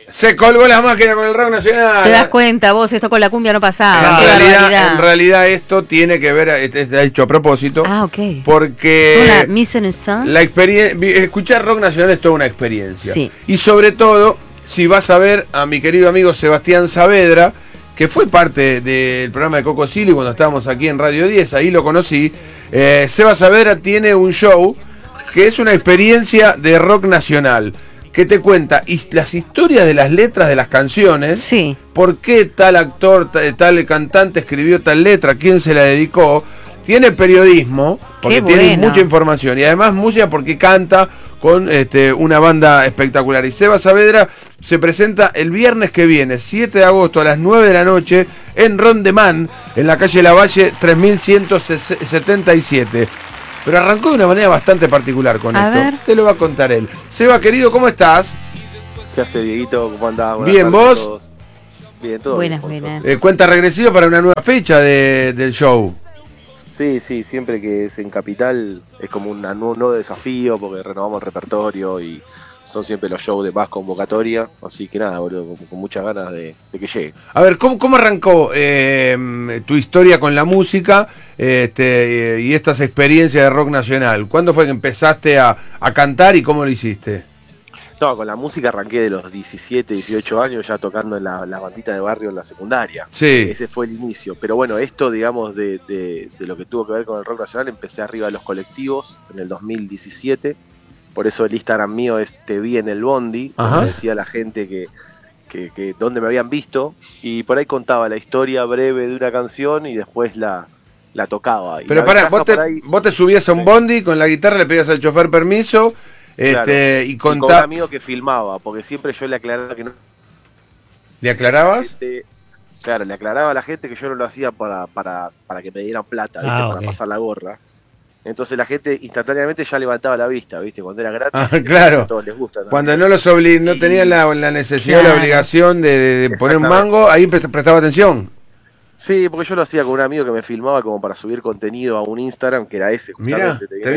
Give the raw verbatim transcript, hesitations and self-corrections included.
Se colgó la máquina con el rock nacional. Te das cuenta, vos, esto con la cumbia no pasaba. En, Qué realidad, barbaridad. en realidad esto tiene que ver, está hecho a propósito. Ah, ok. Porque Una mise en scène. la experiencia, escuchar rock nacional es toda una experiencia. Sí. Y sobre todo, si vas a ver a mi querido amigo Sebastián Saavedra, que fue parte del programa de Coco Silly cuando estábamos aquí en Radio diez, ahí lo conocí. Eh, Seba Saavedra tiene un show que es una experiencia de rock nacional, que te cuenta y las historias de las letras de las canciones, Sí. por qué tal actor, tal, tal cantante escribió tal letra, quién se la dedicó. Tiene periodismo, porque Qué tiene bueno. mucha información, y además música porque canta con este, una banda espectacular. Y Seba Saavedra se presenta el viernes que viene, siete de agosto a las nueve de la noche, en Rondemán, en la calle Lavalle tres mil ciento setenta y siete. Pero arrancó de una manera bastante particular con A esto. ver. Te lo va a contar él. Seba, querido, ¿cómo estás? ¿Qué hace, Dieguito? ¿Cómo andás? Buenas Bien, tardes a ¿vos? todos. Bien, todo Buenas, bien. por buenas. suerte. Eh, cuenta regresiva para una nueva fecha de, del show. Sí, sí, siempre que es en Capital es como una, un nuevo desafío porque renovamos el repertorio y son siempre los shows de más convocatoria. Así que nada, boludo, con, con muchas ganas de, de que llegue. A ver, ¿cómo, cómo arrancó eh, tu historia con la música este, y estas experiencias de rock nacional? ¿Cuándo fue que empezaste a, a cantar y cómo lo hiciste? No, con la música arranqué de los diecisiete, dieciocho años ya tocando en la, la bandita de barrio en la secundaria. Sí. Ese fue el inicio. Pero bueno, esto, digamos, de, de, de lo que tuvo que ver con el rock nacional, empecé arriba de los colectivos en el dos mil diecisiete. Por eso el Instagram mío es Te vi en el bondi. Ajá. Donde decía la gente que, que, que dónde me habían visto. Y por ahí contaba la historia breve de una canción y después la, la tocaba. Y Pero la pará, ventaja vos te, por ahí- vos te subías a un Sí. bondi con la guitarra, le pedías al chofer permiso este, Claro. y Y con un contá... amigo que filmaba, porque siempre yo le aclaraba que no... ¿Le aclarabas? gente- claro, le aclaraba a la gente que yo no lo hacía para, para, para que me dieran plata, ¿viste? Ah, Para ok. pasar la gorra. Entonces la gente instantáneamente ya levantaba la vista, ¿viste? Cuando era gratis. Ah, claro. A todos les gusta. ¿no? Cuando no los obli no Y- tenían la, la necesidad o Claro. la obligación de, de- de poner un Exactamente. mango, ahí empe- prestaba atención. Sí, porque yo lo hacía con un amigo que me filmaba como para subir contenido a un Instagram que era ese, Mirá, justamente. te